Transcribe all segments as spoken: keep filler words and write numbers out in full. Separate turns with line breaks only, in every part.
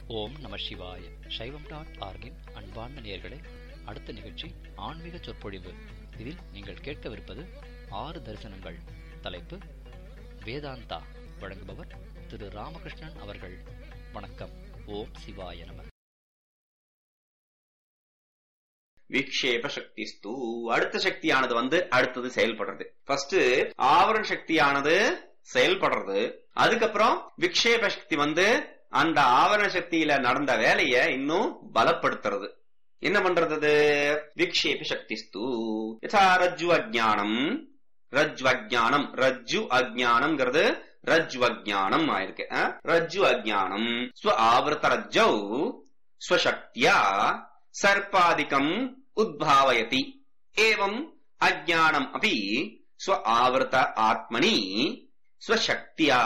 ஓம் நம சிவாய. சைவம் டாட் ஆர்கின் அன்பார்ந்த நேயர்களே, அடுத்த நிகழ்ச்சி ஆன்மீக சொற்பொழிவு. இதில் நீங்கள் கேட்கவிருப்பது ஆறு தரிசனங்கள். தலைப்பு வேதாந்தா. வழங்குபவர் திரு ராமகிருஷ்ணன் அவர்கள். வணக்கம். ஓம் சிவாய நம.
விக்ஷேப சக்திஸ்து. அடுத்த சக்தியானது வந்து அடுத்தது செயல்படுறது. ஃபர்ஸ்ட் ஆவரண சக்தியானது செயல்படுறது. அதுக்கப்புறம் விக்ஷேப சக்தி வந்து அந்த ஆவரண சக்தியில நடந்த வேலைய இன்னும் பலப்படுத்துறது. என்ன பண்றது? விக்ஷேப சக்திஸ்து யதா ரஜ்ஜு அஜ்ஞானம். ரஜ்ஜு அஜ்ஞானம் ரஜ்ஜு அஜ்ஞானம்ங்கிறது ரஜ்ஜு அஜ்ஞானம் ஆயிருக்கு. ரஜ்ஜு அஜ்ஞானம் ஸ்வ ஆவர்த்த ரஜ்ஜௌ ஸ்வசக்தியா சர்ப்பாதிகம் உத்பாவயதி. ஏவம் அஜ்ஞானம் அபி ஸ்வ ஆவர்த்த ஆத்மனி ஸ்வசக்தியா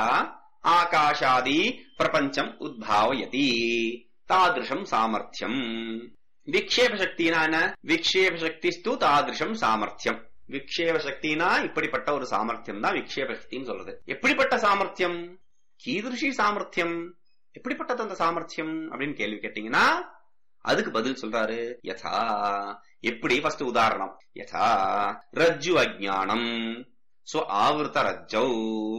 ஆகாஷாதி பிரபஞ்சம் உத்பாவயதி. தாதிருஷம் சாமர்த்தியம். விக்ஷேப சக்தினா என்ன? விக்ஷேப சக்திஸ்து தாதிருஷம் சாமர்த்தியம். விக்ஷேப சக்தினா இப்படிப்பட்ட ஒரு சாமர்த்தியம் தான் விக்ஷேப சக்தின்னு சொல்றது. எப்படிப்பட்ட சாமர்த்தியம்? கீதிருஷி சாமர்த்தியம். எப்படிப்பட்டது அந்த சாமர்த்தியம் அப்படின்னு கேள்வி கேட்டீங்கன்னா அதுக்கு பதில் சொல்றாரு. யதா. எப்படி? ஃபர்ஸ்ட் உதாரணம். யதா ரஜ்ஜு அஜ்ஞானம் சோ ஆவர்த்த ரஜ்ஜௌ.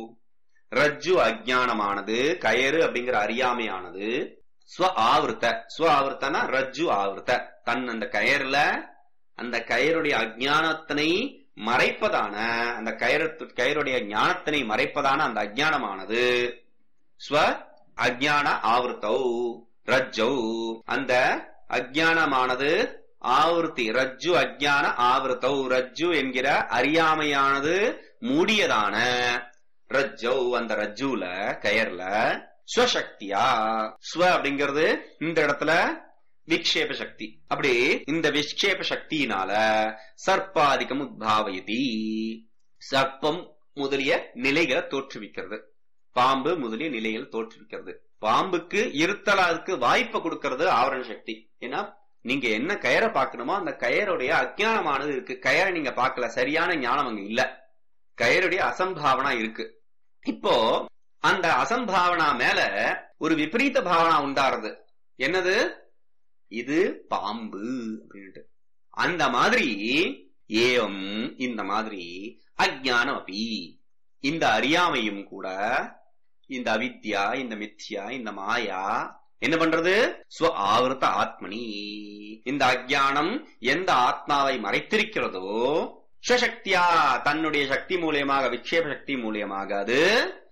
ரஜ்ஜு அஜ்ஞானமானது கயறு அப்படிங்கிற அறியாமையானது ஸ்வ ஆவர்த்த. ஸ்வ ஆவர்த்தனா ரஜ்ஜு ஆவர்த்த. தன் அந்த கயறுல அந்த கயருடைய அஜ்ஞானத்தினை மறைப்பதான அந்த கயறு கயருடைய ஞானத்தினை மறைப்பதான அந்த அஜ்ஞானமானது ஸ்வ அஜ்ஞான ஆவர்த்தௌ ரஜ்ஜௌ. அந்த அஜ்ஞானமானது ஆவர்த்தி. ரஜ்ஜு அஜ்ஞான ஆவர்த்தௌ. ரஜ்ஜு என்கிற அறியாமையானது மூடியதான ரஜ்ஜௌ அந்த ரஜ்ஜுல கயர்ல ஸ்வசக்தியா. ஸ்வ அப்படிங்கிறது இந்த இடத்துல விக்ஷேப சக்தி. அப்படி இந்த விக்ஷேப சக்தியினால சர்ப்பாதிகம் உத்பாவயதி. சர்ப்பம் முதலிய நிலைகளை தோற்றுவிக்கிறது. பாம்பு முதலிய நிலைகள் தோற்றுவிக்கிறது. பாம்புக்கு இருத்தலாருக்கு வாய்ப்பை கொடுக்கிறது ஆவரண சக்தி. ஏன்னா நீங்க என்ன கயரை பார்க்கணுமோ அந்த கயருடைய அஜ்ஞானமானது இருக்கு. கயரை நீங்க பார்க்கல, சரியான ஞானம் அங்க இல்ல, கயருடைய அசம்பாவனா இருக்கு. இப்போ அந்த அசம்பாவனா மேல ஒரு விபரீத பாவனா உண்டாறது. என்னது? இது பாம்பு அப்படின்ட்டு. அந்த மாதிரி ஏவம் இந்த மாதிரி அஜ்ஞானம் அப்பி இந்த அறியாமையும் கூட, இந்த அவித்யா, இந்த மித்யா, இந்த மாயா என்ன பண்றது? ஸ்வ ஆவர்த்த ஆத்மனி. இந்த அஜ்ஞானம் எந்த ஆத்மாவை மறைத்திருக்கிறதோ ஸ்வசக்தியா தன்னுடைய சக்தி மூலியமாக, விக்ஷேப சக்தி மூலியமாக அது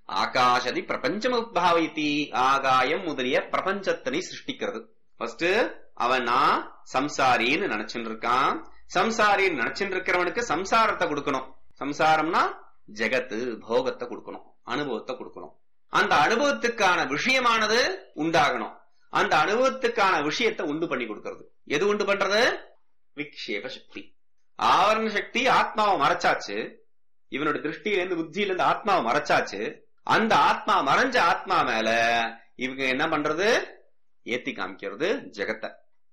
ஆகாஷதி பிரபஞ்சம் உத்பாவயதி. ஆகாயம் முதலிய பிரபஞ்சத்தினை சிருஷ்டிக்கிறது. ஃபர்ஸ்ட் அவன் நான் சம்சாரின்னு நினைச்சுட்டு இருக்கான். சம்சாரின்னு நினைச்சுட்டு இருக்கிறவனுக்கு சம்சாரத்தை கொடுக்கணும். சம்சாரம்னா ஜெகத்து, போகத்தை கொடுக்கணும், அனுபவத்தை கொடுக்கணும். அந்த அனுபவத்துக்கான விஷயமானது உண்டாகணும். அந்த அனுபவத்துக்கான விஷயத்தை உண்டு பண்ணி கொடுக்கிறது. எது உண்டு பண்றது? விக்ஷேப சக்தி. ஆவரண சக்தி ஆத்மாவை மறைச்சாச்சு. இவனோட திருஷ்டியிலிருந்து புத்தியிலிருந்து ஆத்மாவை மறைச்சாச்சு. அந்த ஆத்மா மறைஞ்ச ஆத்மா மேல இவங்க என்ன பண்றது? ஏத்தி காமிக்கிறது ஜெகத்தை.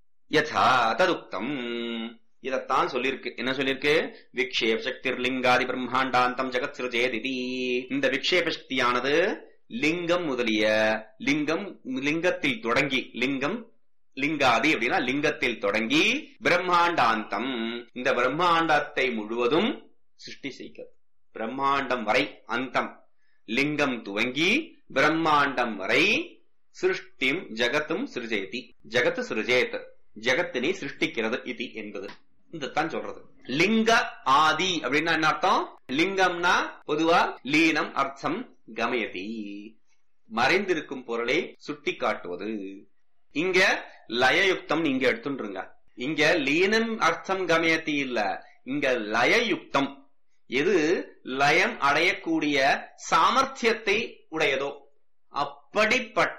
யதா ததுக்தம். இதத்தான் சொல்லிருக்கு. என்ன சொல்லிருக்கு? விக்ஷேப சக்தி லிங்காதி பிரம்மாண்டாந்தம் ஜெகத் சிருஜேதி. இந்த விக்ஷேப சக்தியானது லிங்கம் முதலிய லிங்கம் லிங்கத்தில் தொடங்கி, லிங்கம் லிங்காதி அப்படின்னா லிங்கத்தில் தொடங்கி பிரம்மாண்டாந்தம் இந்த பிரம்மாண்டத்தை முழுவதும் சிருஷ்டி செய்கிறது. பிரம்மாண்டம் வரை அந்தம். லிங்கம் துவங்கி பிரம்மாண்டம் வரை சிருஷ்டிம் ஜகத்தும் சிருஜேதி. ஜகத்து சிருஜேத், ஜகத்தினை சிருஷ்டிக்கிறது இது என்பது இதைத்தான் சொல்றது. லிங்க ஆதி அப்படின்னா என்ன அர்த்தம்? லிங்கம்னா பொதுவா லீனம் அர்த்தம் கமயதி, மறைந்திருக்கும் பொருளை சுட்டி காட்டுவது. இங்க லயயுக்தம் நீங்க எடுத்துருங்க. இங்க லீனம் அர்த்தம் கமயத்தி இல்ல, இங்க லயயுக்தம். எது லயம் அடையக்கூடிய சாமர்த்தியத்தை உடையதோ அப்படிப்பட்ட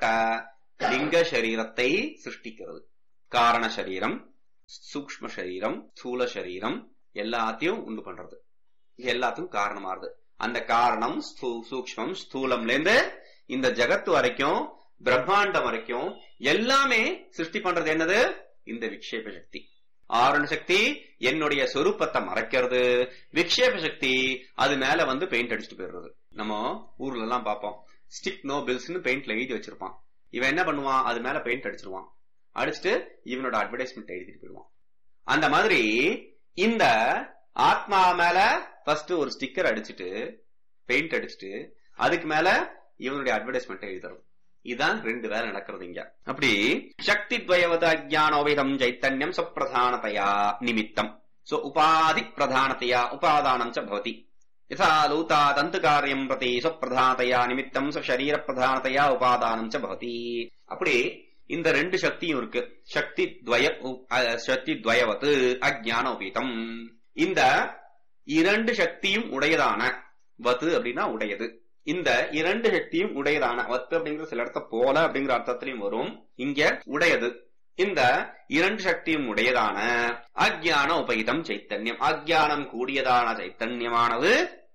லிங்க சரீரத்தை சிருஷ்டிக்கிறது. காரண சரீரம், சூக்ஷ்ம சரீரம், ஸ்தூல சரீரம் எல்லாத்தையும் உண்டு பண்றது. எல்லாத்துக்கும் காரணமாறுது. அந்த காரணம் சூக்ஷ்மம் ஸ்தூலம்ல இருந்து இந்த ஜகத்து வரைக்கும், பிரம்மாண்டம் வரைக்கும் எல்லாமே சிருஷ்டி பண்றது என்னது? இந்த விக்ஷேப சக்தி. ஆவரண சக்தி என்னுடைய சொரூபத்தை மறைக்கிறது. விக்ஷேப சக்தி அது மேல வந்து பெயிண்ட் அடிச்சுட்டு போயிடுறது. நம்ம ஊர்ல எல்லாம் பார்ப்போம், ஸ்டிக் நோ பில்ஸ் பெயிண்ட்ல எழுதி வச்சிருப்பான். இவன் என்ன பண்ணுவான், அது மேல பெயிண்ட் அடிச்சிருவான். அடிச்சுட்டு இவனோட அட்வர்டைஸ்மெண்ட் எழுதிட்டு போயிடுவான். அந்த மாதிரி இந்த ஆத்மா மேல ஃபர்ஸ்ட் ஒரு ஸ்டிக்கர் அடிச்சுட்டு பெயிண்ட் அடிச்சுட்டு அதுக்கு மேல இவனுடைய அட்வர்டைஸ்மெண்ட் எழுதுறது. இதுதான் ரெண்டு வேலை நடக்கிறது இங்க. அப்படி சக்தி துவயவத அஜ்ஞானோபிதம் சைத்தன்யம் சப்பிரதானதையா நிமித்தம். சோ உபாதி பிரதானதையா உபாதானம் ச பவதி. யதா லூதா தந்து காரியம் பிரதி சப்பிரதானதையா நிமித்தம் ச சரீர பிரதானதையா உபாதானம் ச பவதி. அப்படி இந்த ரெண்டு சக்தியும் இருக்கு. சக்தி துவய சக்தி துவயவத் அஜ்ஞானோபிதம். இந்த இரண்டு சக்தியும் உடையதான, வத்து அப்படின்னா உடையது, இந்த இரண்டு சக்தியும் உடையதான, வத்து அப்படிங்கிற சில இடத்த போல அப்படிங்கிற அர்த்தத்திலையும் வரும், இங்க உடையது. இந்த இரண்டு சக்தியும் உடையதான அஜ்ஞான உபகிதம் சைத்தன்யம், அஜ்ஞானம் கூடியதான சைத்தன்யமானது,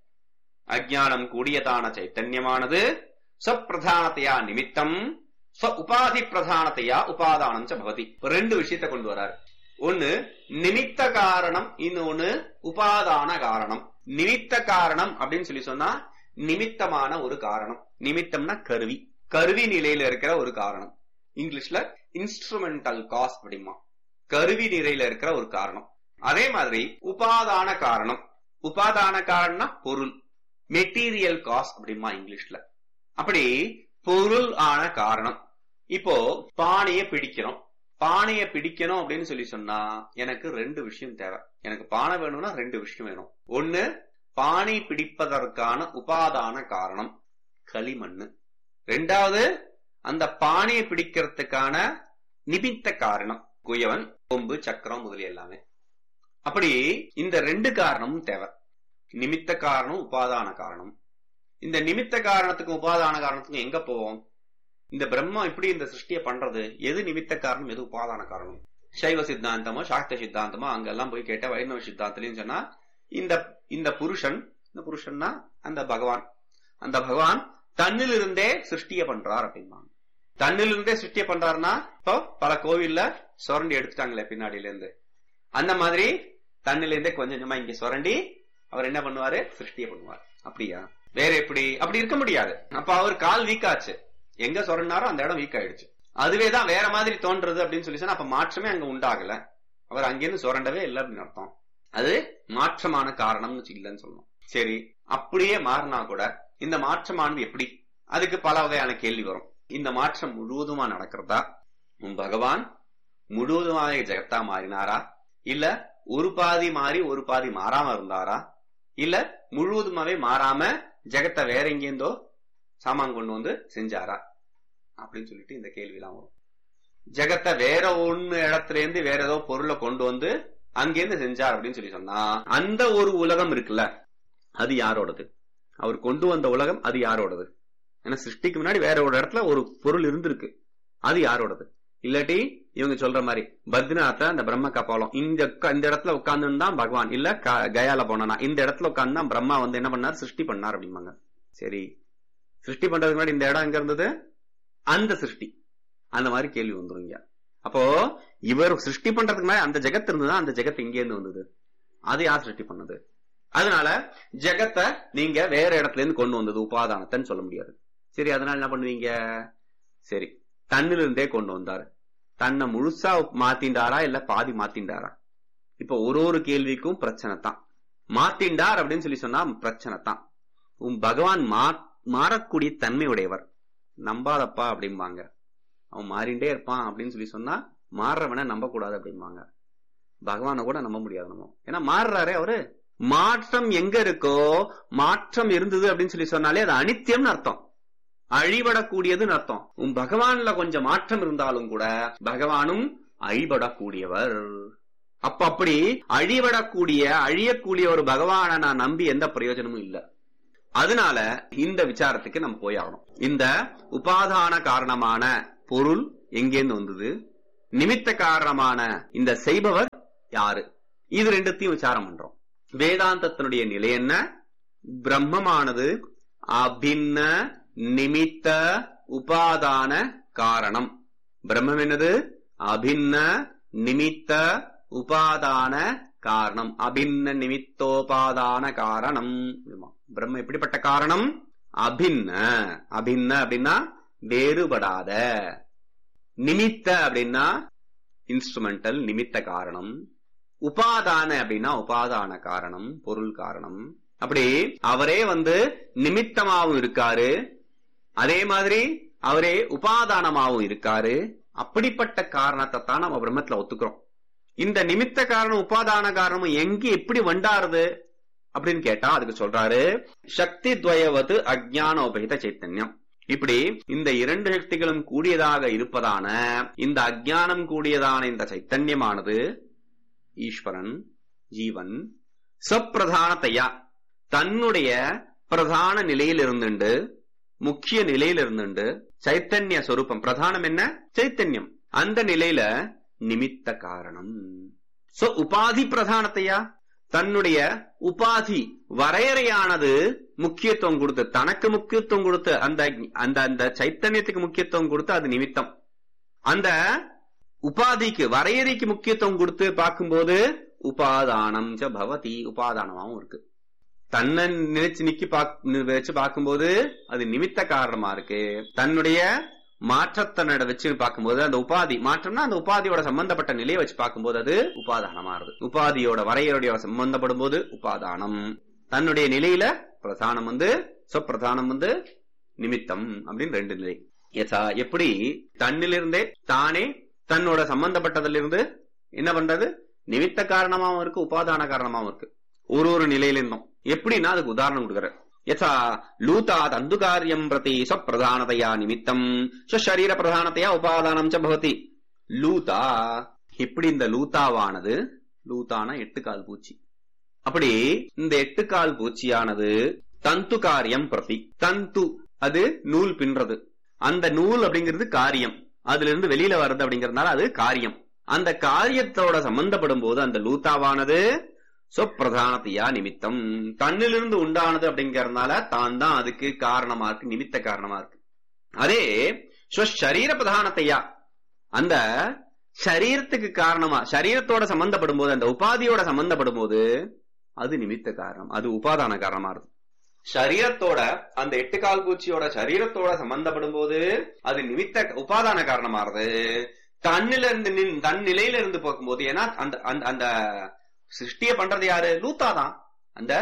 அஜ்ஞானம் கூடியதான சைத்தன்யமானது சப்பிரதானத்தையா நிமித்தம் ஸ்வ உபாதி பிரதானத்தையா உபாதானம் ச பவதி. ரெண்டு விஷயத்தை கொண்டு வரார். ஒன்னு நிமித்த காரணம், இன்னொன்னு உபாதான காரணம். நிமித்த காரணம் அப்படின்னு சொல்லி சொன்னா நிமித்தமான ஒரு காரணம். நிமித்தம்னா கருவி, கருவி நிலையில இருக்கிற ஒரு காரணம். இங்கிலீஷ்ல இன்ஸ்ட்ருமெண்டல் காஸ் அப்படிமா, கருவி நிலையில இருக்கிற ஒரு காரணம். அதே மாதிரி உபாதான காரணம், உபாதான காரணம்னா பொருள், மெட்டீரியல் காஸ் அப்படிமா இங்கிலீஷ்ல. அப்படி பொருள் ஆன காரணம். இப்போ பானைய பிடிக்கிறோம், பானைய பிடிக்கணும் அப்படின்னு சொல்லி சொன்னா எனக்கு ரெண்டு விஷயம் தேவை. எனக்கு பானை வேணும்னா ரெண்டு விஷயம் வேணும். ஒன்னு பானை பிடிப்பதற்கான உபாதான காரணம் களிமண்ணு, ரெண்டாவது அந்த பானையை பிடிக்கிறதுக்கான நிமித்த காரணம் குயவன், கொம்பு, சக்கரம் முதலிய எல்லாமே. அப்படி இந்த ரெண்டு காரணமும் தேவை. நிமித்த காரணம், உபாதான காரணம். இந்த நிமித்த காரணத்துக்கும் உபாதான காரணத்துக்கும் எங்க போவோம்? இந்த பிரம்மம் இப்படி இந்த சிருஷ்டியை பண்றது எது நிமித்த காரணம், எது உபாதான காரணம்? சைவ சித்தாந்தமோ சாக்த சித்தாந்தமோ அங்கெல்லாம் போய் கேட்ட வைணவ சித்தாந்தத்திலையும் சொன்னா இந்த இந்த புருஷன், இந்த புருஷன்னா அந்த பகவான், அந்த பகவான் தன்னிலிருந்தே சிருஷ்டிய பண்றார் அப்படின்னா. தன்னிலிருந்தே சிருஷ்டிய பண்றாருன்னா இப்போ பல கோவில்ல சுரண்டி எடுத்துட்டாங்களே பின்னாடியில இருந்து, அந்த மாதிரி தன்னிலிருந்தே கொஞ்சம் கொஞ்சமா இங்க சுரண்டி அவர் என்ன பண்ணுவாரு, சிருஷ்டிய பண்ணுவார். அப்படியா? வேற எப்படி? அப்படி இருக்க முடியாது. அப்ப அவர் கால் வீக் ஆச்சு, எங்க சொரண்டாரோ அந்த இடம் வீக் ஆயிடுச்சு. அதுவேதான் வேற மாதிரி தோன்றது அப்படின்னு சொல்லி சொன்னா அப்ப மாற்றமே அங்க உண்டாகல, அவர் அங்கிருந்து சுரண்டவே இல்லை அப்படின்னு அர்த்தம். அது மாற்றமான காரணம்னு இல்லைன்னு சொல்லணும். சரி, அப்படியே மாறினா கூட இந்த மாற்றமானது எப்படி? அதுக்கு பல வகையான கேள்வி வரும். இந்த மாற்றம் முழுவதுமா நடக்கிறதா, உன் பகவான் முழுவதுமாக ஜெகத்தா மாறினாரா, இல்ல ஒரு பாதி மாறி ஒரு பாதி மாறாம இருந்தாரா, இல்ல முழுவதுமாவே மாறாம ஜெகத்தை வேற எங்கேருந்தோ சாமான் கொண்டு வந்து செஞ்சாரா அப்படின்னு சொல்லிட்டு இந்த கேள்வி எல்லாம் வரும். ஜெகத்தை வேற ஒண்ணு இடத்துல இருந்து வேற ஏதோ பொருளை கொண்டு வந்து அங்கிருந்து செஞ்சார் அப்படின்னு சொல்லி சொன்னா அந்த ஒரு உலகம் இருக்குல்ல, அது யாரோடது? அவர் கொண்டு வந்த உலகம் அது யாரோடது? ஏன்னா சிருஷ்டிக்கு முன்னாடி வேற ஒரு இடத்துல ஒரு பொருள் இருந்திருக்கு, அது யாரோடது? இல்லாட்டி இவங்க சொல்ற மாதிரி பத்ரிநாத்ல அந்த பிரம்ம கபாலம் இந்த இந்த இடத்துல உட்கார்ந்து தான் பகவான், இல்ல கயால போனா இந்த இடத்துல உட்கார்ந்து தான் பிரம்மா வந்து என்ன பண்ணார், சிருஷ்டி பண்ணார் அப்படிம்பாங்க. சரி, சிருஷ்டி பண்றதுக்கு முன்னாடி இந்த இடம் எங்க இருந்தது? அந்த சிருஷ்டி, அந்த மாதிரி கேள்வி வந்துருங்க. அப்போ இவர் சிருஷ்டி பண்றதுக்கு முன்னாடி அந்த ஜெகத் இருந்ததுதான், அந்த ஜெகத் இங்கே இருந்து வந்தது, அது யார் சிருஷ்டி பண்ணது? அதனால ஜெகத்தை நீங்க வேற இடத்துல இருந்து கொண்டு வந்தது உபாதானத்தைன்னு சொல்ல முடியாது. சரி, அதனால என்ன பண்ணுவீங்க? சரி, தன்னிலிருந்தே கொண்டு வந்தாரு, தன்னை முழுசா மாத்திண்டாரா இல்ல பாதி மாத்திண்டாரா? இப்ப ஒரு ஒரு கேள்விக்கும் பிரச்சனை தான். மாத்திண்டார் அப்படின்னு சொல்லி சொன்னா பிரச்சனை தான். உன் பகவான் மா மாறக்கூடிய தன்மை உடையவர், நம்பாதப்பா அப்படிம்பாங்க. அவன் மாறிண்டே இருப்பான் அப்படின்னு சொல்லி சொன்னா மாறுறவன நம்ப கூடாது அப்படிம்பாங்க. பகவான கூட நம்ப முடியாது நம்ம, ஏன்னா மாறுறாரே அவரு. மாற்றம் எங்க இருக்கோ, மாற்றம் இருந்தது அப்படின்னு சொல்லி சொன்னாலே அது அனித்தியம்னு அர்த்தம், அழிபடக்கூடியதுன்னு அர்த்தம். உன் பகவான்ல கொஞ்சம் மாற்றம் இருந்தாலும் கூட பகவானும் அழிபடக்கூடியவர். அப்ப அப்படி அழிபடக்கூடிய அழியக்கூடிய ஒரு பகவானை நான் நம்பி எந்த பிரயோஜனமும் இல்லை. அதனால இந்த விசாரத்துக்கு நம்ம போயாகணும். இந்த உபாதான காரணமான பொருள் எங்கேருந்து வந்தது, நிமித்த காரணமான இந்த செய்பவர் யாரு, இது ரெண்டுத்தையும் விசாரம் பண்றோம். வேதாந்தத்தினுடைய நிலை என்ன? பிரம்மமானது அபின்ன நிமித்த உபாதான காரணம். பிரம்மம் என்னது? அபின்ன நிமித்த உபாதான காரணம். அபின்ன நிமித்தோபாதான காரணம். பிரம்ம எப்படிப்பட்ட காரணம்? அபின்ன. அபின்ன அப்படின்னா வேறுபடாத. நிமித்த அப்படின்னா இன்ஸ்ட்ருமெண்டல், நிமித்த காரணம். உபாதான அப்படின்னா உபாதான காரணம், பொருள் காரணம். அப்படி அவரே வந்து நிமித்தமாவும் இருக்காரு, அதே மாதிரி அவரே உபாதானமாவும் இருக்காரு. அப்படிப்பட்ட காரணத்தை தான் நம்ம பிரம்மத்துல ஒத்துக்கிறோம். இந்த நிமித்த காரணம் உபாதான காரணம் எங்க எப்படி வண்டாருது அப்படின்னு கேட்டா அதுக்கு சொல்றாரு சக்தி துவயவது அஜ்ஞான உபகித சைத்தன்யம். இப்படி இந்த இரண்டு சக்திகளும் கூடியதாக இருப்பதான இந்த அஜ்ஞானம் கூடியதான இந்த சைத்தன்யமானது ஈஸ்வரன் ஜீவன் சப்பிரதானத்தையா தன்னுடைய பிரதான நிலையில் இருந்துண்டு, முக்கிய நிலையில் இருந்துண்டு, சைத்தன்ய சொரூபம் பிரதானம் என்ன சைத்தன்யம், அந்த நிலையில நிமித்த காரணம். சோ உபாதி பிரதானத்தையா தன்னுடைய உபாதி வரையறையானது முக்கியத்துவம் கொடுத்து, தனக்கு முக்கியத்துவம் கொடுத்து, அந்த அந்த அந்த சைத்தன்யத்துக்கு முக்கியத்துவம் கொடுத்து அது நிமித்தம். அந்த உபாதிக்கு வரையறைக்கு முக்கியத்துவம் கொடுத்து பார்க்கும்போது உபாதானம் ச பவதி, உபாதானமாவும் இருக்கு. தன்னை நினைச்சு நிக்கி வச்சு பார்க்கும்போது அது நிமித்த காரணமா இருக்கு. தன்னுடைய மாற்றத்தனோட வச்சு பார்க்கும்போது அந்த உபாதி மாற்றம்னா அந்த உபாதியோட சம்பந்தப்பட்ட நிலையை வச்சு பார்க்கும்போது அது உபாதானமா இருக்கு. உபாதியோட வரையறையோட சம்பந்தப்படும் போது உபாதானம். தன்னுடைய நிலையில பிரதானம் வந்து சொப்பிரதானம் வந்து நிமித்தம் அப்படின்னு ரெண்டு நிலை. எப்படி தன்னிலிருந்தே தானே தன்னோட சம்பந்தப்பட்டதிலிருந்து என்ன பண்றது நிமித்த காரணமாவும் இருக்கு, உபாதான காரணமாவும் இருக்கு ஒரு ஒரு நிலையிலிருந்தும். எப்படின்னா அதுக்கு உதாரணம் கொடுக்குற யதா லூதா தந்து காரியம் பிரதி ஸ்வப்பிரதானதையா நிமித்தம் ஸ்வரீர பிரதானத்தையா உபாதானம் ச பவதி. லூதா இப்படி இந்த லூதாவானது, லூதான எட்டு கால் பூச்சி, அப்படி இந்த எட்டு கால் பூச்சியானது தந்து காரியம் பிரதி, தந்து அது நூல் பின்றது, அந்த நூல் அப்படிங்கிறது காரியம், அதுல இருந்து வெளியில வர்றது அப்படிங்கறதுனால அது காரியம். அந்த காரியத்தோட சம்பந்தப்படும் போது அந்த லூதாவானது சொப்பிரதானத்தையா நிமித்தம் தன்னிலிருந்து உண்டானது அப்படிங்கறதுனால தான் தான் அதுக்கு காரணமா இருக்கு, நிமித்த காரணமா இருக்கு. அதே ஸ்வரீர பிரதானத்தையா அந்த சரீரத்துக்கு காரணமா சரீரத்தோட சம்பந்தப்படும் போது அந்த உபாதியோட சம்பந்தப்படும் போது அது நிமித்த காரணம், அது உபாதான காரணமா இருக்கு. சரீரத்தோட அந்த எட்டு கால் பூச்சியோட சரீரத்தோட சம்பந்தப்படும் போது அது நிமித்த உபாதான காரணமாறுது. தன்னில இருந்து தன் நிலையில இருந்து பார்க்கும்போது ஏன்னா அந்த அந்த சிருஷ்டிய பண்றது யாரு லூத்தாதான், அந்த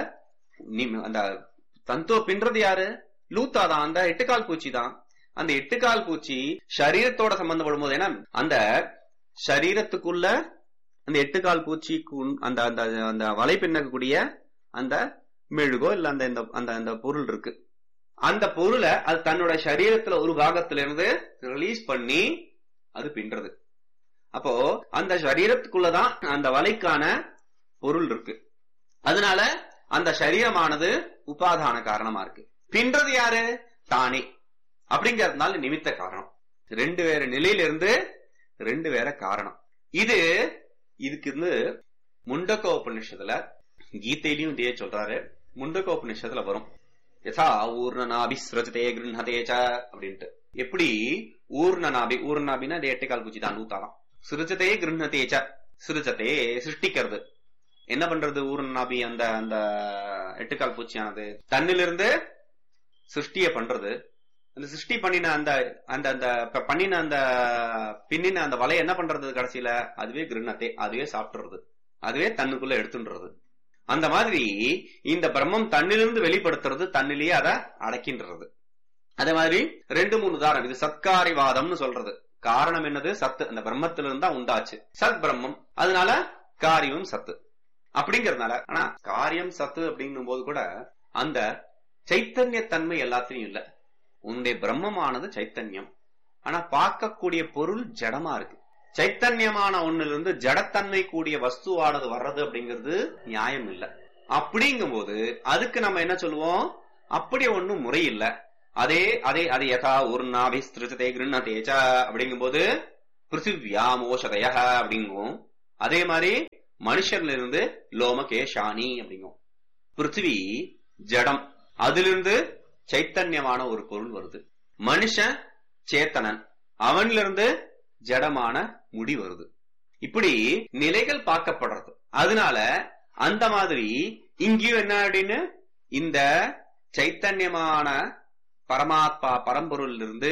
அந்த தந்துவ பின்றது யாரு லூத்தாதான், அந்த எட்டுக்கால் பூச்சி தான். அந்த எட்டுக்கால் பூச்சி சரீரத்தோட சம்பந்தப்படும் போது ஏன்னா அந்த சரீரத்துக்குள்ள அந்த எட்டுக்கால் பூச்சிக்கு அந்த அந்த அந்த வலை பின்னக்கூடிய அந்த மெழுகோ இல்ல அந்த அந்த அந்த பொருள் இருக்கு, அந்த பொருளை அது தன்னோட சரீரத்துல ஒரு பாகத்துல இருந்து ரிலீஸ் பண்ணி அது பின்றது. அப்போ அந்த சரீரத்துக்குள்ளதான் அந்த வலைக்கான பொருள் இருக்கு. அதனால அந்த சரீரமானது உபாதான காரணமா இருக்கு. பின்றது யாரு தானே அப்படிங்கறதுனால நிமித்த காரணம். ரெண்டு வேற நிலையில இருந்து ரெண்டு வேற காரணம். இது இதுக்கு இருந்து முண்டகோபனிஷத்துல கீதையிலையும் இதே சொல்றாரு. முண்டகோபனிஷத்துல வரும் யதா ஊர்ணநாபிஸ்ரஜதே கிருஹதேச்ச அப்படின்ட்டு. எப்படி ஊர்ணநாபி, ஊர்ணநாபின்னா எட்டு கால் பூச்சி தான் நூத்தாலாம். சிருஜதே கிருஹதேச்ச சிருஜதே சிருஷ்டிக்கிறது. என்ன பண்றது ஊர்ணநாபி அந்த அந்த எட்டுக்கால் பூச்சியானது தன்னிலிருந்து சிருஷ்டிய பண்றது. அந்த சிருஷ்டி பண்ணின அந்த அந்த அந்த பண்ணின அந்த பின்னின அந்த வலையை என்ன பண்றது கடைசியில அதுவே கிருஹதே, அதுவே சாப்பிட்டுறது, அதுவே தன்னுக்குள்ள எடுத்துன்றது. அந்த மாதிரி இந்த பிரம்மம் தன்னிலிருந்து வெளிப்படுத்துறது, தன்னிலேயே அதை அடக்கின்றது. அதே மாதிரி ரெண்டு மூணு உதாரணம். இது சத்காரிவாதம்னு சொல்றது. காரணம் என்னது சத்து, அந்த பிரம்மத்திலிருந்து தான் உண்டாச்சு சத் பிரம்மம், அதனால காரியம் சத்து அப்படிங்கறதுனால. ஆனா காரியம் சத்து அப்படிங்கும் போது கூட அந்த சைத்தன்யத்தன்மை எல்லாத்திலையும் இல்ல. உன்னுடைய பிரம்மமானது சைத்தன்யம், ஆனா பார்க்கக்கூடிய பொருள் ஜடமா இருக்கு. சைத்தன்யமான ஒண்ணுல இருந்து ஜடத்தன்மை கூடிய வஸ்துவானது வர்றது அப்படிங்கிறது நியாயம் இல்ல. அப்படிங்கும் போது அதுக்கு நம்ம என்ன சொல்லுவோம், அப்படி ஒண்ணும் முறை இல்ல. அதே அதே அது யதா ஊர்ணாபிஸ்திருஜதே கிருஹதேச்ச அப்படிங்கும் போது பிருத்திவ்யாமோஷதய அப்படிங்கும். அதே மாதிரி மனுஷன்ல இருந்து லோமகேஷானி அப்படிங்கும். பிருத்திவி ஜடம், அதிலிருந்து சைத்தன்யமான ஒரு பொருள் வருது. மனுஷன் சேத்தனன், அவன்ல இருந்து ஜடமான முடி வருது. இப்படி நிலைகள் பார்க்கப்படுறது. அதனால அந்த மாதிரி இங்கேயும் என்ன அப்படின்னு இந்த சைத்தன்யமான பரமாத்மா பரம்பொருள் இருந்து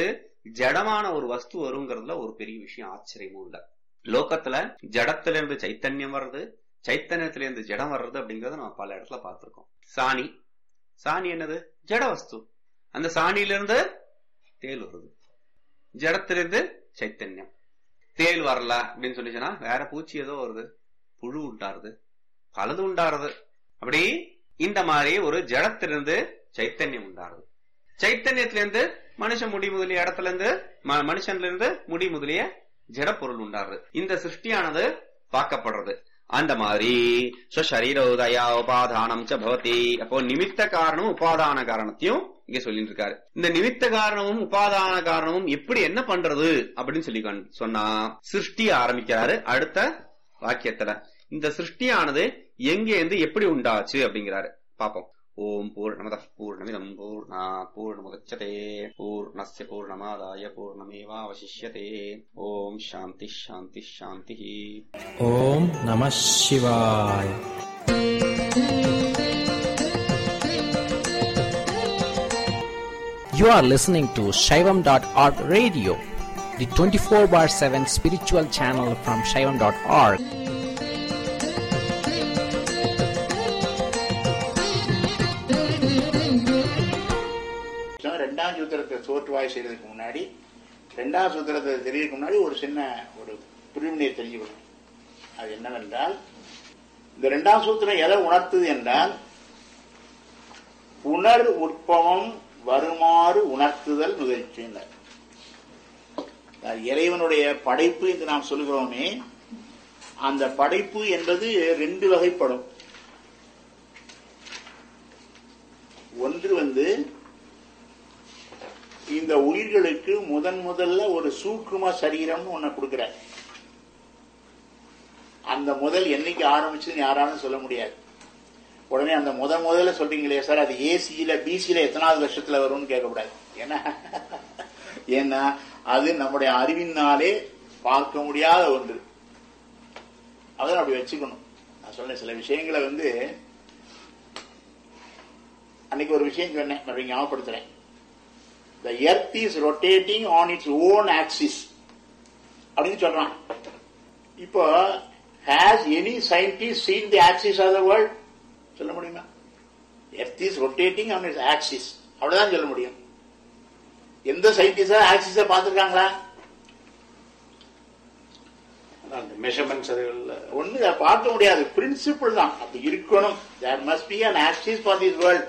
ஜடமான ஒரு வஸ்து வருங்கிறதுல ஒரு பெரிய விஷயம் ஆச்சரியமும் இல்ல. லோகத்துல ஜடத்துல இருந்து சைத்தன்யம் வர்றது, சைத்தன்யத்துல இருந்து ஜடம் வர்றது அப்படிங்கறத நம்ம பல இடத்துல பார்த்திருக்கோம். சாணி, சாணி என்னது? ஜட வஸ்து. அந்த சாணியில இருந்து தேல் வருது, ஜடத்திலிருந்து சைத்தன்யம். தேல் வரல அப்படின்னு சொல்லி சொன்னா வேற பூச்சி ஏதோ வருது, புழு உண்டாருது, பலது உண்டாருது. அப்படி இந்த மாதிரி ஒரு ஜடத்திலிருந்து சைத்தன்யம் உண்டாருது. சைத்தன்யத்திலிருந்து மனுஷன் முடி முதலிய இடத்துல இருந்து மனுஷன்ல இருந்து முடி முதலிய ஜட பொருள் உண்டாருது. இந்த சிருஷ்டியானது பார்க்கப்படுறது. அந்த மாதிரி ஸ்வசரீர உதயா உபாதானம் ச பவதி. அப்போ நிமித்த காரணமும் உபாதான காரணத்தையும் இங்க சொல்லிட்டு இருக்காரு. இந்த நிமித்த காரணமும் உபாதான காரணமும் எப்படி என்ன பண்றது அப்படின்னு சொல்லி சொன்னா சிருஷ்டிய ஆரம்பிக்கிறாரு அடுத்த வாக்கியத்துல. இந்த சிருஷ்டியானது எங்க இருந்து எப்படி உண்டாச்சு அப்படிங்கிறாரு. பாப்போம். ஓம் பூர்ணமதః பூர்ணமிதம் பூர்ணாத் பூர்ணமுதச்யதே பூர்ணஸ்ய பூர்ணமாதாய பூர்ணமேவாவசிஷ்யதே. ஓம் சாந்தி சாந்தி சாந்தி.
ஓம் நமः சிவாய. You are listening to Shaivam dot org radio, the twenty-four bar seven spiritual channel from Shaivam dot org.
ரெண்டாம் சூத்திரத்தை தோற்றுவாய் செய்யறதுக்கு முன்னாடி, ரெண்டாம் சூத்திரத்தை தெரியறதுக்கு முன்னாடி ஒரு சின்ன ஒரு பிரிவினையை தெரிஞ்சுக்கணும். அது என்னவென்றால், இந்த ரெண்டாம் சூத்திரம் எதை உணர்த்துது என்றால், புனர் உற்பவம் வருமாறு உணர்த்துதல் முயற்சியினர். இறைவனுடைய படைப்பு என்று நாம் சொல்கிறோமே, அந்த படைப்பு என்பது ரெண்டு வகைப்படும். ஒன்று வந்து இந்த உயிர்களுக்கு முதன் முதல்ல ஒரு சூக்கும சரீரம்னு ஒண்ணு கொடுக்கிறார். அந்த முதல் என்னைக்கு ஆரம்பிச்சுன்னு யாராலும் சொல்ல முடியாது. உடனே அந்த முத முதல்ல சொல்றீங்களே சார், அது ஏசியில பிசியில எத்தனாவது வருஷத்துல வரும்னு கேட்கக்கூடாது. ஏன்னா ஏன்னா அது நம்முடைய அறிவினாலே பார்க்க முடியாத ஒன்று. அதான் அப்படி வச்சுக்கணும். நான் சொன்ன சில விஷயங்களை வந்து அன்னைக்கு ஒரு விஷயம் சொன்னேன், மறுபடியும் ஞாபகப்படுத்துறேன். The earth is rotating on its own axis அப்படின்னு சொல்றான். இப்போ has any scientist seen the axis of the world? சொல்ல முடியுமா? Earth is rotating on its axis, அவ்வளவுதான் சொல்ல முடியும். எந்த சயின்டிஸ்டா ஆக்சிஸ பார்த்திருக்காங்களா?
மெஷர்மெண்ட்ஸ்
ஒண்ணு பார்க்க முடியாது. பிரின்சிபிள் தான் அப்படி இருக்கணும். There must be an axis for this world.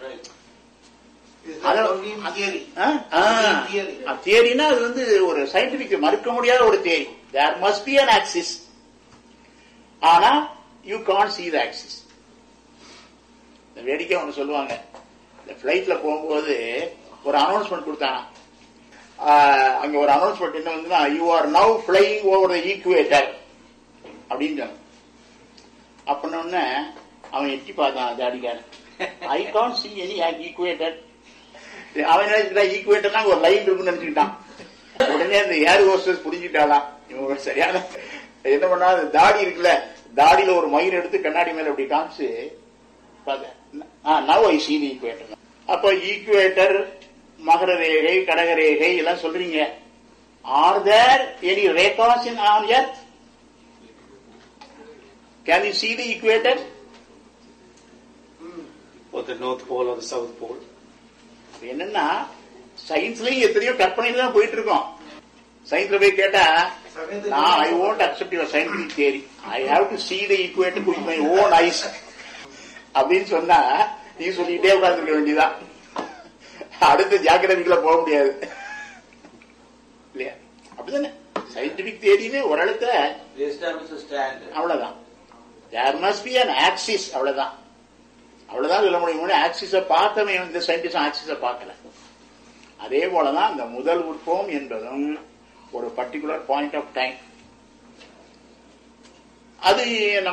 தியரினா அது வந்து ஒரு சயின்டிபிக் மறுக்க முடியாத ஒரு theory. There must be an axis. ஆனா you can't see the axis. இந்த வேடிக்கை ஒன்று சொல்லுவாங்க. இந்த பிளைட்ல போகும்போது ஒரு அனௌன்ஸ்மெண்ட் கொடுத்தாங்க. அங்க ஒரு அனௌன்ஸ்மெண்ட் என்ன வந்து, you are now flying over the equator அப்படின்னு. அப்படின்னோடனே அவன் எட்டி பார்த்தான் ஜாடிக்காரன். I can't see any equator. அவன் நினைச்சுக்கிட்டான் ஈக்குவேட்டர்னா ஒரு லைன் இருக்குன்னு நினைச்சுக்கிட்டான். உடனே அந்த ஏர் ஹோஸ்டஸ் புரிஞ்சுட்டாலாம். இவங்க சரியான என்ன பண்ணா, தாடி இருக்குல்ல, தாடியில ஒரு மயிர் எடுத்து கண்ணாடி மேல அப்படி காமிச்சு now I see the equator. அப்ப ஈக்குவேட்டர், மகர ரேகை, கடக ரேகை எல்லாம் சொல்றீங்க. R there any Rekha's in on earth? Can you see the equator?
or the north pole or the south pole?
என்னன்னா சயின்ஸ்லயும் எத்தனையோ கற்பனையில தான் போயிட்டு இருக்கோம். சயின்ஸ்ல போய் கேட்டா, நான் ஐ won't accept your scientific theory. I have to see the equator with my own eyes அப்படின்னு சொன்னா நீ சொல்லிட்டே உட்கார்ந்துருக்க வேண்டியதான். அடுத்த ஜாக்கிரதைக்குள்ள போக முடியாது இல்லையா? அப்படிதானே சயின்டிபிக் தியரின்னு ஒரு இடத்துல அவ்வளவுதான். There must be an axis, அவ்வளவுதான். அவ்வளவுதான் சொல்ல முடியும். ஆக்சிஸ பார்த்தவன் இந்த சயின்டிஸ்ட் ஆக்சிஸ பார்க்கல. அதே போலதான் இந்த முதல் உற்பவம் என்பதும் ஒரு பர்டிகுலர் பாயிண்ட் ஆஃப் டைம். அது